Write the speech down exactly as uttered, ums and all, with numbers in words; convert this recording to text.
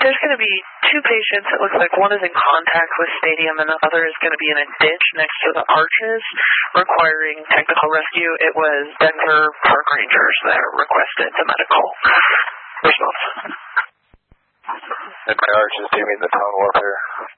there's going to be two patients. It looks like one is in contact with Stadium and the other is going to be in a ditch next to the arches requiring technical rescue. It was Denver Park Rangers that requested the medical response. And by arches, do you mean the tunnel up here?